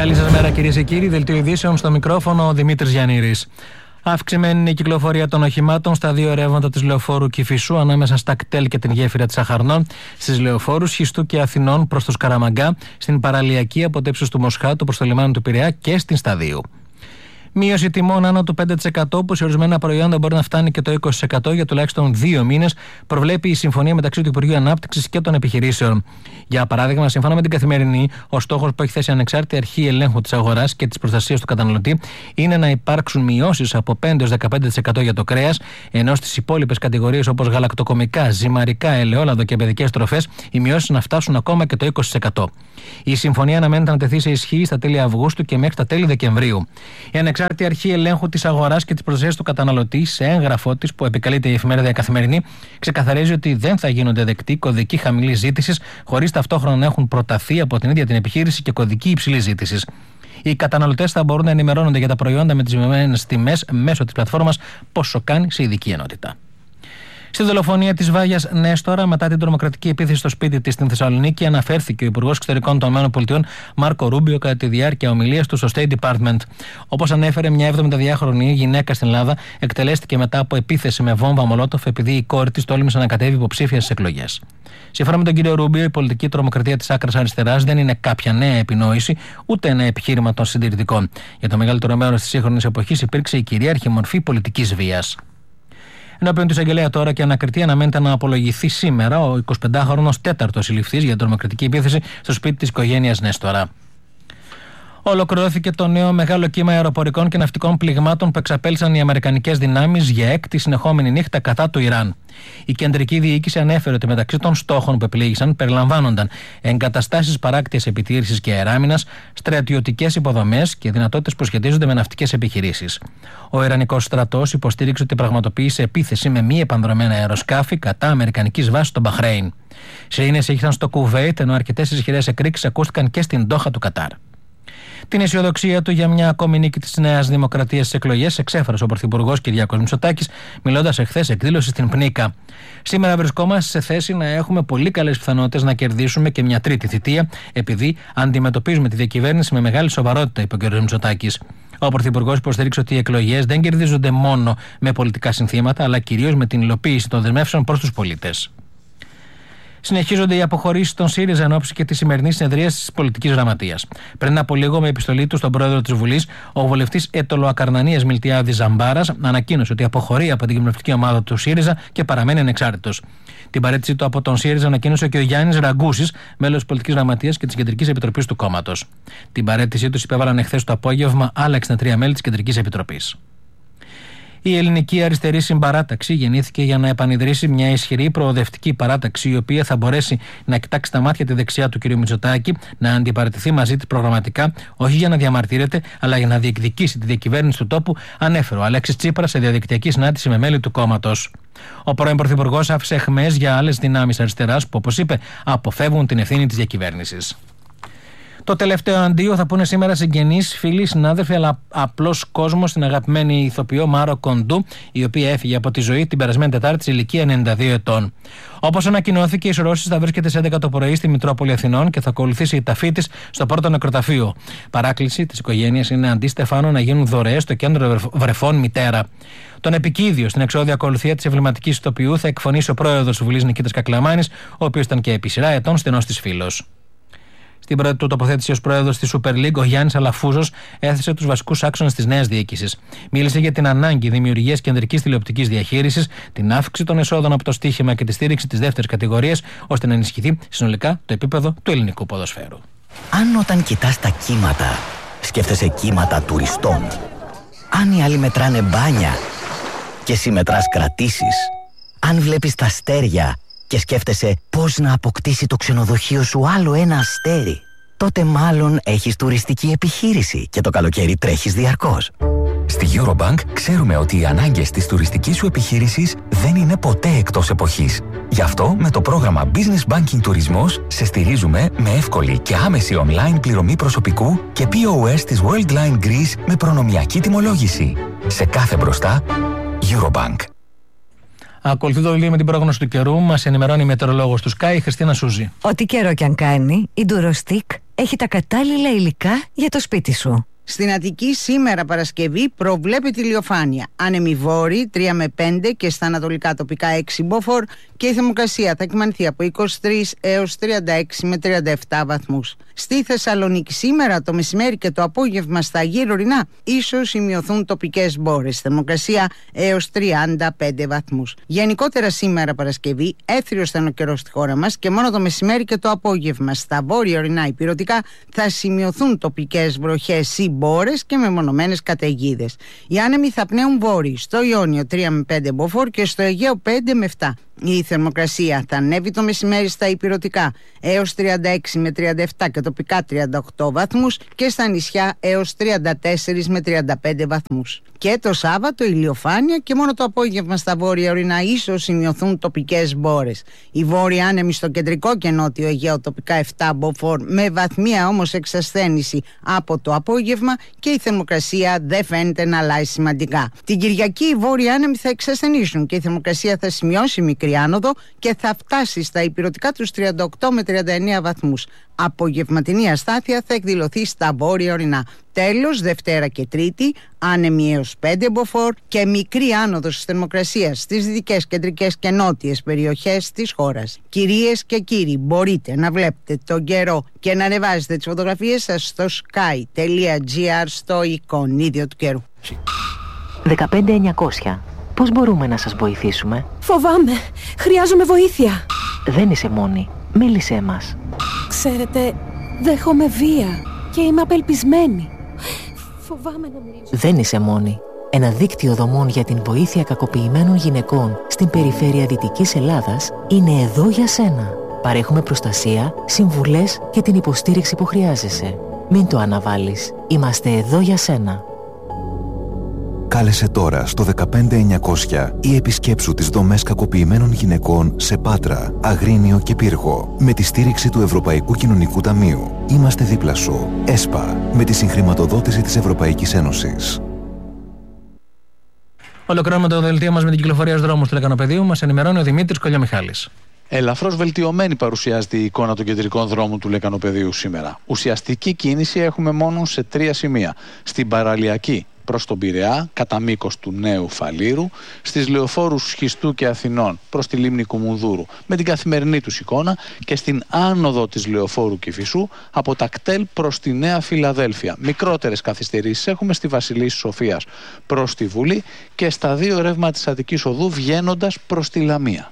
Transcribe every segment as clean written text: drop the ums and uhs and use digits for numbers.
Καλή σας μέρα, κυρίες και κύριοι. Δελτίο ειδήσεων, στο μικρόφωνο ο Δημήτρης Γιαννήρης. Αυξημένη είναι η κυκλοφορία των οχημάτων στα δύο ρεύματα της λεωφόρου Κηφισού ανάμεσα στα κτέλ και την γέφυρα της Αχαρνών, στις λεωφόρους Χιστού και Αθηνών προς το Σκαραμαγκά, στην παραλιακή από το ύψος του Μοσχάτου προς το λιμάνι του Πειραιά και στην Σταδίου. Μείωση τιμών άνω του 5% που σε ορισμένα προϊόντα μπορεί να φτάνει και το 20% για τουλάχιστον 2 μήνες, προβλέπει η συμφωνία μεταξύ του Υπουργείου Ανάπτυξης και των επιχειρήσεων. Για παράδειγμα, σύμφωνα με την Καθημερινή, ο στόχος που έχει θέσει ανεξάρτητη αρχή ελέγχου της αγοράς και της προστασίας του καταναλωτή είναι να υπάρξουν μειώσεις από 5-15% για το κρέας, ενώ στις υπόλοιπες κατηγορίες όπως γαλακτοκομικά, ζυμαρικά, ελαιόλαδο και παιδικές τροφές οι μειώσεις να φτάσουν ακόμα και το 20%. Η συμφωνία αναμένεται να τεθεί σε ισχύ στα τέλη Αυγούστου και μέχρι τα τέλη Δεκεμβρίου. Η ανεξάρτητη αρχή ελέγχου της αγοράς και της προστασίας του καταναλωτή, σε έγγραφό της που επικαλείται η εφημερίδα Καθημερινή, ξεκαθαρίζει ότι δεν θα γίνονται δεκτοί κωδικοί χαμηλής ζήτησης χωρίς ταυτόχρονα να έχουν προταθεί από την ίδια την επιχείρηση και κωδικοί υψηλής ζήτησης. Οι καταναλωτές θα μπορούν να ενημερώνονται για τα προϊόντα με τις μειωμένες τιμές μέσω της πλατφόρμας Πόσο κάνει σε ειδική ενότητα. Στη δολοφονία της Βάγιας Νέστορα, μετά την τρομοκρατική επίθεση στο σπίτι της στην Θεσσαλονίκη, αναφέρθηκε ο Υπουργός Εξωτερικών των ΗΠΑ Μάρκο Ρούμπιο κατά τη διάρκεια ομιλίας του στο State Department. Όπως ανέφερε, μια 72χρονη γυναίκα στην Ελλάδα εκτελέστηκε μετά από επίθεση με βόμβα Μολότοφ επειδή η κόρη της τόλμησε να κατέβει υποψήφια στις εκλογές. Σύμφωνα με τον κύριο Ρούμπιο, η πολιτική τρομοκρατία της άκρας αριστεράς δεν είναι κάποια νέα επινόηση, ούτε ένα επιχείρημα των συντηρητικών. Για το μεγαλύτερο μέρος της σύγχρονης εποχής υπήρξε η κυρίαρχη μορφή πολιτικής βίας. Ενώπιον του εισαγγελέα τώρα και ανακριτή αναμένεται να απολογηθεί σήμερα ο 25χρονος τέταρτος συλληφθής για τρομοκρατική επίθεση στο σπίτι της οικογένειας Νέστορα. Ολοκληρώθηκε το νέο μεγάλο κύμα αεροπορικών και ναυτικών πληγμάτων που εξαπέλυσαν οι αμερικανικές δυνάμεις για έκτη συνεχόμενη νύχτα κατά του Ιράν. Η κεντρική διοίκηση ανέφερε ότι μεταξύ των στόχων που επιλέγησαν περιλαμβάνονταν εγκαταστάσεις παράκτειας επιτήρησης και αεράμινας, στρατιωτικές υποδομές και δυνατότητες που σχετίζονται με ναυτικές επιχειρήσεις. Ο Ιρανικός στρατός υποστήριξε ότι πραγματοποίησε επίθεση με μη επανδρομένα αεροσκάφη κατά αμερικανικής βάσης στο Μπαχρέιν. Σιρήνες είχαν στο Κουβέιτ, ενώ αρκετές ισχυρές εκρήξεις ακούστηκαν και στην Ντόχα του Κατάρ. Την αισιοδοξία του για μια ακόμη νίκη της Νέας Δημοκρατίας στις εκλογές εξέφρασε ο Πρωθυπουργός Κυριάκος Μητσοτάκης, μιλώντας εχθές εκδήλωση στην Πνίκα. Σήμερα βρισκόμαστε σε θέση να έχουμε πολύ καλές πιθανότητες να κερδίσουμε και μια τρίτη θητεία, επειδή αντιμετωπίζουμε τη διακυβέρνηση με μεγάλη σοβαρότητα, είπε ο κ. Μητσοτάκης. Ο Πρωθυπουργός υποστήριξε ότι οι εκλογές δεν κερδίζονται μόνο με πολιτικά συνθήματα, αλλά κυρίως με την υλοποίηση των δεσμεύσεων προς τους πολίτες. Συνεχίζονται οι αποχωρήσεις των ΣΥΡΙΖΑ εν ώψη και τη σημερινή συνεδρία τη πολιτική γραμματείας. Πριν από λίγο, με επιστολή του στον πρόεδρο της Βουλής, ο βουλευτής Ετωλοακαρνανίας Μιλτιάδης Ζαμπάρας ανακοίνωσε ότι αποχωρεί από την κοινοβουλευτική ομάδα του ΣΥΡΙΖΑ και παραμένει ανεξάρτητος. Την παρέτησή του από τον ΣΥΡΙΖΑ ανακοίνωσε και ο Γιάννης Ραγκούσης, μέλος της Πολιτικής Γραμματείας και της Κεντρικής Επιτροπής του κόμματος. Την παρέτησή του υπέβαλαν εχθές το απόγευμα άλλα 63 μέλη της Κεντρικής Επιτροπής. Η Ελληνική Αριστερή Συμπαράταξη γεννήθηκε για να επανιδρύσει μια ισχυρή προοδευτική παράταξη, η οποία θα μπορέσει να κοιτάξει στα μάτια τη δεξιά του κ. Μητσοτάκη, να αντιπαρατηθεί μαζί της προγραμματικά, όχι για να διαμαρτύρεται, αλλά για να διεκδικήσει τη διακυβέρνηση του τόπου, ανέφερε ο Αλέξης Τσίπρας σε διαδικτυακή συνάντηση με μέλη του κόμματος. Ο πρώην Πρωθυπουργός άφησε αιχμές για άλλες δυνάμεις αριστεράς που, όπως είπε, αποφεύγουν την ευθύνη της διακυβέρνησης. Το τελευταίο αντίο θα πούνε σήμερα συγγενείς, φίλοι, συνάδελφοι, αλλά απλός κόσμος στην αγαπημένη ηθοποιό Μάρο Κοντού, η οποία έφυγε από τη ζωή την περασμένη Τετάρτη σε ηλικία 92 ετών. Όπως ανακοινώθηκε, η σωρώσεις θα βρίσκεται σε 11 το πρωί στη Μητρόπολη Αθηνών και θα ακολουθήσει η ταφή της στο πρώτο νεκροταφείο. Παράκληση της οικογένειας είναι αντί Στεφάνου να γίνουν δωρεές στο κέντρο βρεφών Μητέρα. Τον επικίδιο στην εξώδια ακολουθία της εμβληματικής ηθοποιού θα εκφωνήσει ο πρόεδρος της Βουλής Νικήτας Κακλαμάνης, ο οποίος ήταν και επί σειρά ετών στενός της φίλος. Στην πρώτη του τοποθέτηση ως πρόεδρος της Super League, ο Γιάννης Αλαφούζος έθεσε τους βασικούς άξονες της νέας διοίκησης. Μίλησε για την ανάγκη δημιουργίας κεντρικής τηλεοπτικής διαχείρισης, την αύξηση των εσόδων από το στοίχημα και τη στήριξη της δεύτερης κατηγορίας, ώστε να ενισχυθεί συνολικά το επίπεδο του ελληνικού ποδοσφαίρου. Αν όταν κοιτάς τα κύματα, σκέφτεσαι κύματα τουριστών, αν οι άλλοι μετράνε μπάνια και εσύ μετράς κρατήσεις, αν βλέπεις τα αστέρια και σκέφτεσαι πώς να αποκτήσει το ξενοδοχείο σου άλλο ένα αστέρι, τότε μάλλον έχεις τουριστική επιχείρηση και το καλοκαίρι τρέχεις διαρκώς. Στη Eurobank ξέρουμε ότι οι ανάγκες της τουριστικής σου επιχείρησης δεν είναι ποτέ εκτός εποχής. Γι' αυτό με το πρόγραμμα Business Banking Τουρισμός σε στηρίζουμε με εύκολη και άμεση online πληρωμή προσωπικού και POS της Worldline Greece με προνομιακή τιμολόγηση. Σε κάθε μπροστά, Eurobank. Ακολουθεί το βιβλίο με την πρόγνωση του καιρού. Μας ενημερώνει η μετεωρολόγος του Sky, η Χριστίνα Σούζη. Ό,τι καιρό κι αν κάνει, η Durostec έχει τα κατάλληλα υλικά για το σπίτι σου. Στην Αττική σήμερα Παρασκευή προβλέπεται ηλιοφάνεια. Άνεμοι βόρειοι 3 με 5 και στα ανατολικά τοπικά 6 μποφόρ και η θερμοκρασία θα κυμανθεί από 23 έως 36 με 37 βαθμούς. Στη Θεσσαλονίκη σήμερα το μεσημέρι και το απόγευμα στα γύρω ορεινά ίσως σημειωθούν τοπικές μπόρες. Θερμοκρασία έως 35 βαθμούς. Γενικότερα σήμερα Παρασκευή έθριος θα είναι ο καιρός στη χώρα μας και μόνο το μεσημέρι και το απόγευμα στα βόρεια ορεινά υπηρετικά θα σημειωθούν τοπικές βροχές ή μπόρες και μεμονωμένες καταιγίδες. Οι άνεμοι θα πνέουν βόρειοι στο Ιόνιο 3 με 5 μποφόρ και στο Αιγαίο 5 με 7. Η θερμοκρασία θα ανέβει το μεσημέρι στα υπηρετικά έως 36 με 37 και τοπικά 38 βαθμούς και στα νησιά έως 34 με 35 βαθμούς. Και το Σάββατο ηλιοφάνεια και μόνο το απόγευμα στα βόρεια ορεινά ίσως σημειωθούν τοπικές μπόρες. Οι βόρειοι άνεμοι στο κεντρικό και νότιο Αιγαίο τοπικά 7 μποφόρ με βαθμία όμως εξασθένηση από το απόγευμα και η θερμοκρασία δεν φαίνεται να αλλάζει σημαντικά. Την Κυριακή οι βόρειοι άνεμοι θα εξασθενήσουν και η θερμοκρασία θα σημειώσει μικρή άνοδο και θα φτάσει στα υπηρετικά τους 38 με 39 βαθμούς. Απογευματινή αστάθεια θα εκδηλωθεί στα βόρεια ορεινά. Τέλος, Δευτέρα και Τρίτη, άνεμοι έως 5 μποφόρ και μικρή άνοδος της θερμοκρασίας στις δυτικές, κεντρικές και νότιες περιοχές της χώρας. Κυρίες και κύριοι, μπορείτε να βλέπετε τον καιρό και να ανεβάζετε τις φωτογραφίες σας στο sky.gr στο εικονίδιο του καιρού. 15900. Πώς μπορούμε να σας βοηθήσουμε? Φοβάμαι. Χρειάζομαι βοήθεια. Δεν είσαι μόνη. Μίλησέ μας. Ξέρετε, δέχομαι βία και είμαι απελπισμένη. Φοβάμαι να μιλήσω. Δεν είσαι μόνη. Ένα δίκτυο δομών για την βοήθεια κακοποιημένων γυναικών στην περιφέρεια Δυτικής Ελλάδας είναι εδώ για σένα. Παρέχουμε προστασία, συμβουλές και την υποστήριξη που χρειάζεσαι. Μην το αναβάλεις. Είμαστε εδώ για σένα. Κάλεσε τώρα στο 15900 ή επισκέψου τις δομές κακοποιημένων γυναικών σε Πάτρα, Αγρίνιο και Πύργο με τη στήριξη του Ευρωπαϊκού Κοινωνικού Ταμείου. Είμαστε δίπλα σου. ΕΣΠΑ, με τη συγχρηματοδότηση της Ευρωπαϊκής Ένωσης. Ολοκληρώνουμε το δελτίο μας με την κυκλοφορία στους δρόμους του Λεκανοπεδίου. Μας ενημερώνει ο Δημήτρης Κολιομιχάλης. Ελαφρώς βελτιωμένη παρουσιάζεται η εικόνα των κεντρικών δρόμων του Λεκανοπεδίου σήμερα. Ουσιαστική κίνηση έχουμε μόνο σε 3 σημεία. Στην παραλιακή προς τον Πειραιά, κατά μήκος του Νέου Φαλήρου, στις λεωφόρους Σχιστού και Αθηνών προς τη λίμνη Κουμουνδούρου με την καθημερινή τους εικόνα και στην άνοδο της λεωφόρου Κηφισού από τα κτέλ προς τη Νέα Φιλαδέλφια. Μικρότερες καθυστερήσεις έχουμε στη Βασιλής Σοφίας προς τη Βουλή και στα 2 ρεύματα της Αττικής Οδού βγαίνοντας προς τη Λαμία.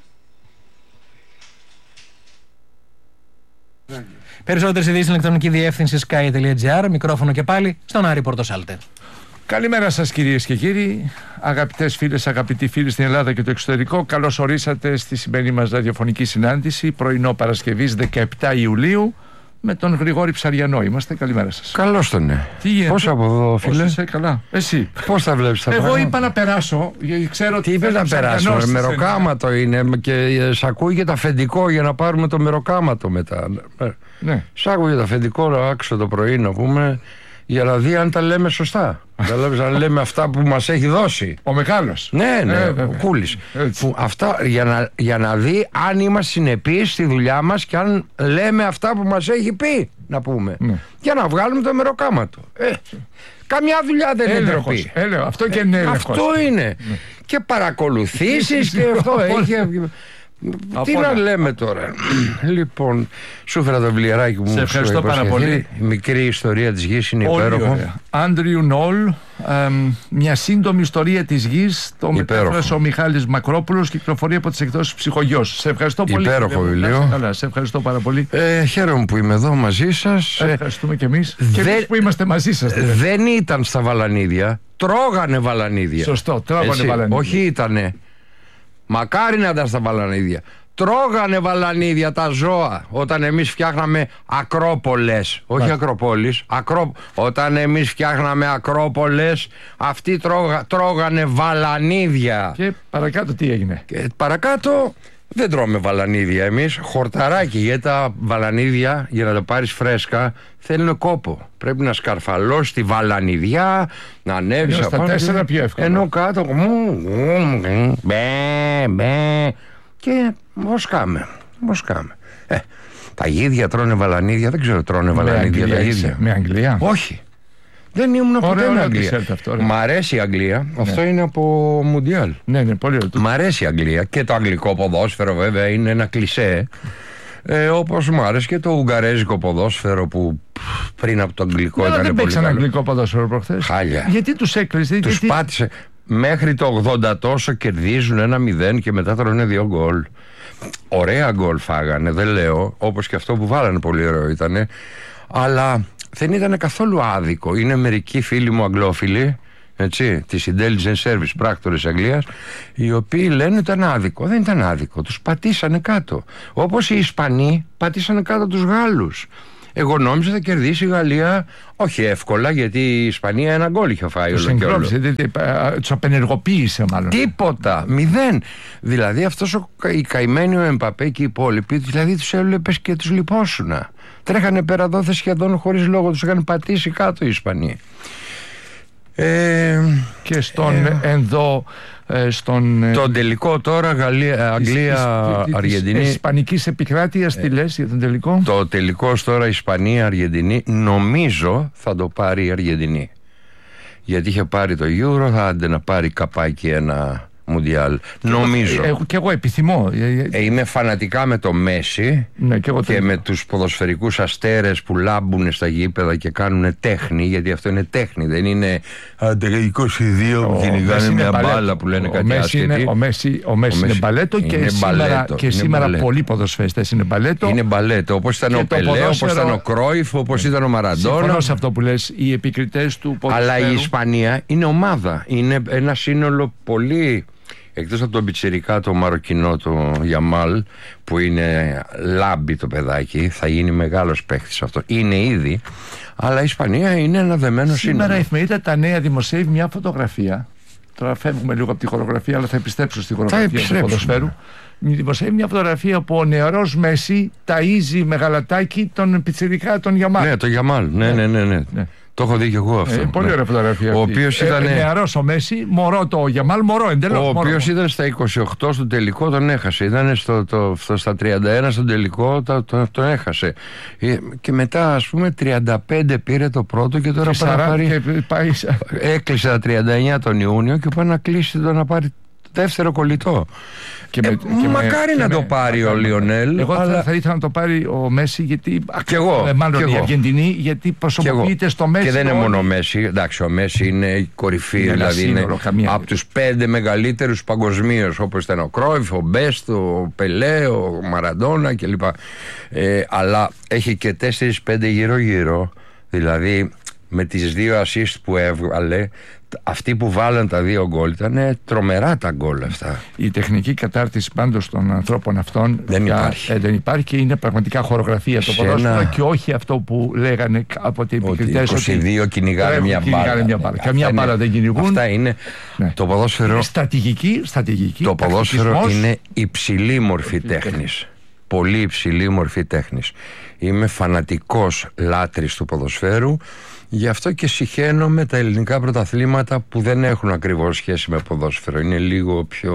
Περισσότερες ειδήσεις στην ηλεκτρονική διεύθυνση sky.gr. Μικρόφωνο και πάλι στον Άρη Πορτοσάλτε. Καλημέρα σας κυρίες και κύριοι, αγαπητές φίλες, αγαπητοί φίλοι στην Ελλάδα και το εξωτερικό. Καλώς ορίσατε στη σημερινή μας ραδιοφωνική συνάντηση, πρωινό Παρασκευής 17 Ιουλίου, με τον Γρηγόρη Ψαριανό. Είμαστε, καλημέρα σας. Καλώς τον ναι. Τι γίνεται? Πώς από εδώ, φίλε? Είσαι καλά. Εσύ? Πώς θα βλέπεις τα πράγματα? Εγώ είπα να περάσω, γιατί ξέρω ότι... Τι είπες να περάσω? Μεροκάματο είναι και σ' ακούγεται αφεντικό για να πάρουμε το μεροκάματο μετά. Ναι. Σ' ακούγεται αφεντικό να άξω το πρωί να πούμε, για να δει αν τα λέμε σωστά. Δηλαδή, αν λέμε αυτά που μας έχει δώσει ο μεγάλος. Ναι, ο Κούλης. Αυτά για να δει αν είμαστε συνεπείς στη δουλειά μας και αν λέμε αυτά που μας έχει πει, να πούμε. Ναι. Για να βγάλουμε το μεροκάματο. Καμιά δουλειά δεν είναι ντροπή. Αυτό και είναι έλεγχος. Αυτό είναι. Ναι. Και παρακολουθήσεις και αυτό έχει... Τι να λέμε τώρα. Λοιπόν, σου έφερα το βιβλιαράκι μου. Σε ευχαριστώ πάρα πολύ. Η μικρή ιστορία της γης είναι υπέροχο. Άντριου Νόλ, μια σύντομη ιστορία της γης. Το μετέφρασε ο Μιχάλης Μακρόπουλος, κυκλοφορεί από τις εκδόσεις Ψυχογιός. Σε ευχαριστώ πολύ. Υπέροχο βιβλίο. Καλά, σε ευχαριστώ πάρα πολύ. Χαίρομαι που είμαι εδώ μαζί σας. Ευχαριστούμε και εμείς. Και εμείς που είμαστε μαζί σας. Δεν ήταν στα βαλανίδια. Τρώγανε βαλανίδια. Σωστό, τρώγανε βαλανίδια. Όχι ήτανε. Μακάρι να ήταν στα βαλανίδια. Τρώγανε βαλανίδια τα ζώα όταν εμείς φτιάχναμε ακρόπολες. Όχι ακροπόλεις. Όταν εμείς φτιάχναμε ακρόπολες, αυτοί τρώγανε βαλανίδια. Και παρακάτω τι έγινε? Και παρακάτω δεν τρώμε βαλανίδια εμείς. Χορταράκι, γιατί τα βαλανίδια για να τα πάρεις φρέσκα θέλουν κόπο. Πρέπει να σκαρφαλώσεις τη βαλανιδιά, να ανέβεις στα 4 πιο εύκολα. Ενώ κάτω και βοσκάμε. Τα ίδια τρώνε βαλανίδια, δεν ξέρω, τρώνε βαλανίδια τα ίδια. Με Αγγλία? Όχι. Δεν ήμουν ποτέ με Αγγλία. Μ' αρέσει η Αγγλία. Ναι. Αυτό είναι από Μουντιάλ. Ναι, πολύ ωραίο. Μ' αρέσει η Αγγλία και το αγγλικό ποδόσφαιρο, βέβαια, είναι ένα κλισέ. Όπως μου άρεσε και το ουγγαρέζικο ποδόσφαιρο που πριν από το αγγλικό ήταν πολύ καλό. Δεν παίξαν αγγλικό ποδόσφαιρο προχθές. Χάλια. Γιατί τους έκλεισε? Τους πάτησε. Μέχρι το 80 τόσο κερδίζουν 1-0 και μετά τρώνε 2 γκολ. Ωραία γκολ φάγανε, δεν λέω. Όπως και αυτό που βάλανε, πολύ ωραίο ήτανε. Αλλά δεν ήταν καθόλου άδικο. Είναι μερικοί φίλοι μου αγγλόφιλοι, έτσι, της Intelligence Service, πράκτορες Αγγλίας, οι οποίοι λένε ότι ήταν άδικο. Δεν ήταν άδικο, τους πατήσανε κάτω. Όπως οι Ισπανοί πατήσανε κάτω τους Γάλλους. Εγώ νόμιζα θα κερδίσει η Γαλλία, όχι εύκολα, γιατί η Ισπανία 1 γκολ είχε φάει όλο και όλο. Τους απενεργοποίησε μάλλον. Τίποτα, 0. Δηλαδή αυτός οι καημένοι, ο Εμπαπέ και οι υπόλοιποι, δηλαδή τους έβλεπες και τους λιπόσουνα. Τρέχανε πέρα δόθε σχεδόν χωρίς λόγο, τους είχαν πατήσει κάτω οι Ισπανοί. Και στον τον τελικό τώρα Αγγλία-Αργεντινή. Της Ισπανικής επικράτειας, τι λες για τον τελικό? Το τελικό τώρα Ισπανία-Αργεντινή, νομίζω θα το πάρει η Αργεντινή. Γιατί είχε πάρει το Euro, θα άντε να πάρει καπάκι ένα Μουντιάλ. Νομίζω. Και εγώ επιθυμώ. Είμαι φανατικά με το Μέση, ναι, και με τους ποδοσφαιρικούς αστέρες που λάμπουν στα γήπεδα και κάνουν τέχνη, γιατί αυτό είναι τέχνη, δεν είναι 22 που κυνηγάνε μια μπάλα που λένε κάτι άσχετη. Ο Μέση είναι μπαλέτο και σήμερα πολλοί ποδοσφαιριστές είναι μπαλέτο. Είναι μπαλέτο, όπως ήταν ο Πελέ, όπως ήταν ο Κρόιφ, όπως ήταν ο Μαραντόνα. Συμφωνώ σε αυτό που λες, οι επικριτές του ποδοσφαίρου. Αλλά η Ισπανία είναι ομάδα, είναι ένα σύνολο πολύ. Εκτός από τον πιτσιρικά το μαροκινό, το Γιαμάλ, που είναι λάμπη το παιδάκι, θα γίνει μεγάλος παίχτης αυτό. Είναι ήδη, αλλά η Ισπανία είναι ένα δεμένο σύνολο. Σήμερα η εφημερίδα Τα Νέα δημοσιεύει μια φωτογραφία. Τώρα φεύγουμε λίγο από τη χορογραφία, αλλά θα επιστρέψω στη χορογραφία του ποδοσφαίρου. Δημοσιεύει μια φωτογραφία που ο νεαρός Μέση ταΐζει με γαλατάκι τον πιτσιρικά τον Γιαμάλ. Ναι, τον Γιαμάλ, ναι. Το έχω δει και εγώ αυτό. Πολύ ωραία φωτογραφία. Ο οποίος ήταν. Νεαρός ο Μέση, μωρό το Γιαμάλ, μωρό εντελώς. Ο οποίος ήταν στα 28 στο τελικό, τον έχασε. Ήταν στα 31 στο τελικό, τον έχασε. Και μετά, ας πούμε, 35 πήρε το πρώτο και τώρα πάει. Έκλεισε τα 39 τον Ιούνιο και πάει να κλείσει να πάρει δεύτερο κολλητό. Μακάρι να το πάρει ο Λιονέλ. Εγώ θα ήθελα να το πάρει ο Μέση, γιατί. Και εγώ. Μάλλον η Αργεντινή, γιατί προσωποποιείται στο Μέση. Και δεν είναι μόνο ο Μέση. Εντάξει, ο Μέση είναι η κορυφή. Δηλαδή είναι από τους 5 μεγαλύτερους παγκοσμίως, όπως ήταν ο Κρόιφ, ο Μπέστ, ο Πελέ, ο Μαραντόνα κλπ. Αλλά έχει και 4-5 γύρω-γύρω. Δηλαδή με τις 2 assist που έβγαλε, αυτοί που βάλαν τα 2 γκολ ήταν τρομερά τα γκολ αυτά. Η τεχνική κατάρτιση πάντως των ανθρώπων αυτών δεν υπάρχει και είναι πραγματικά χορογραφία το ποδόσφαιρο και όχι αυτό που λέγανε από οι επικριτές ότι 22 κυνηγάνε μια μπάλα. Καμιά μπάλα δεν κυνηγούν. Αυτά είναι το ποδόσφαιρο. Είναι στρατηγική. Το ποδόσφαιρο είναι υψηλή μορφή τέχνης. Πολύ υψηλή μορφή τέχνης. Είμαι φανατικός λάτρης του ποδοσφαίρου. Γι' αυτό και συχαίνομαι τα ελληνικά πρωταθλήματα που δεν έχουν ακριβώς σχέση με ποδόσφαιρο. Είναι λίγο πιο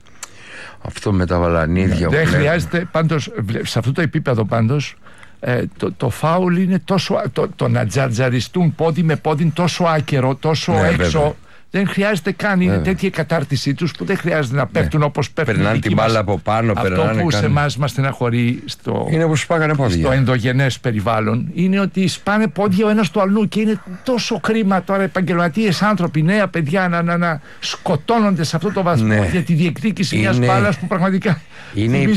αυτό με τα βαλανίδια. Δεν χρειάζεται πάντως, σε αυτό το επίπεδο πάντως, το φάουλ είναι τόσο, το να τζαρτζαριστούν πόδι με πόδι τόσο άκερο, τόσο έξω. Βέβαια. Δεν χρειάζεται καν, είναι τέτοια κατάρτισή τους που δεν χρειάζεται να πέφτουν όπως πέφτουν. Περνάνε την μπάλα από πάνω. Αυτό που σε εμάς μας στεναχωρεί στο ενδογενές περιβάλλον είναι ότι σπάνε πόδια ο ένας του αλλού και είναι τόσο κρίμα τώρα επαγγελματίες άνθρωποι, νέα παιδιά να σκοτώνονται σε αυτό το βαθμό για τη διεκδίκηση μιας μπάλας που πραγματικά είναι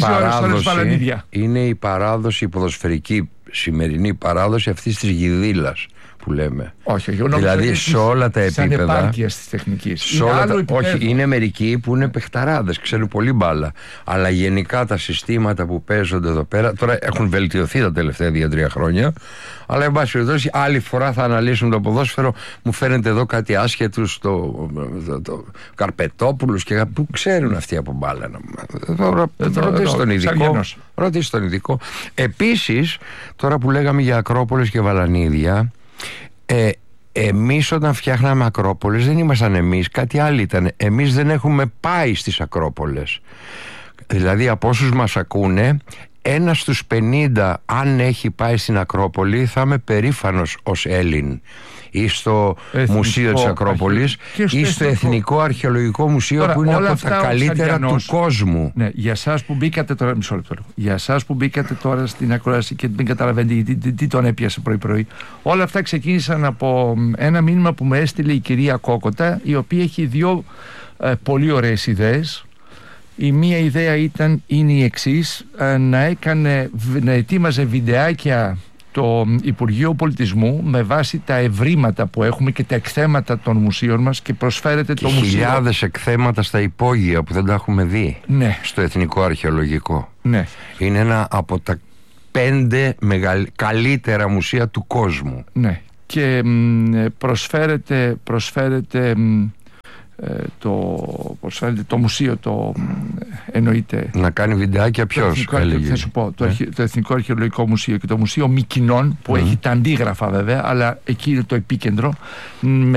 η παράδοση, η ποδοσφαιρική σημερινή παράδοση αυτής της γιδίλας που λέμε. Όχι, δηλαδή σε όλα τα επίπεδα. Σαν επάρκεια της τεχνικής. Όχι, είναι μερικοί που είναι παιχταράδες, ξέρουν πολύ μπάλα. Αλλά γενικά τα συστήματα που παίζονται εδώ πέρα τώρα έχουν βελτιωθεί τα τελευταία 2-3 χρόνια. Αλλά εν πάση περιπτώσει, άλλη φορά θα αναλύσουν το ποδόσφαιρο. Μου φαίνεται εδώ κάτι άσχετους, το Καρπετόπουλους και που ξέρουν αυτοί από μπάλα. Ρωτήστε τον ειδικό. Επίσης, τώρα που λέγαμε για Ακρόπολες και Βαλανίδια, εμείς όταν φτιάχναμε Ακρόπολες δεν ήμασταν εμείς, κάτι άλλο ήταν. Εμείς δεν έχουμε πάει στις Ακρόπολες. Δηλαδή από όσους μας ακούνε, ένας στους 50, αν έχει πάει στην Ακρόπολη, θα είμαι περήφανος ως Έλλην. Ή στο Μουσείο της Ακρόπολης ή στο Εθνικό Αρχαιολογικό Μουσείο. Τώρα, που είναι από τα καλύτερα του κόσμου. Ναι, για εσάς που μπήκατε τώρα, μισό λεπτό, για εσάς που μπήκατε τώρα στην ακρόαση και δεν καταλαβαίνετε τι τον έπιασε πρωί-πρωί, όλα αυτά ξεκίνησαν από ένα μήνυμα που με έστειλε η κυρία Κόκοτα, η οποία έχει δύο πολύ ωραίες ιδέες. Η μία ιδέα είναι η εξής: να ετοίμαζε βιντεάκια το Υπουργείο Πολιτισμού με βάση τα ευρήματα που έχουμε και τα εκθέματα των μουσείων μας και προσφέρεται και το μουσείο. Χιλιάδες εκθέματα στα υπόγεια που δεν τα έχουμε δει. Ναι. Στο Εθνικό Αρχαιολογικό. Ναι. Είναι ένα από τα 5 καλύτερα μουσεία του κόσμου. Ναι. Και προσφέρεται το μουσείο, εννοείται. Να κάνει βιντεάκια ποιος, έλεγε. Θα σου πω, το Εθνικό Αρχαιολογικό Μουσείο και το Μουσείο Μυκηνών, που έχει τα αντίγραφα βέβαια, αλλά εκεί είναι το επίκεντρο,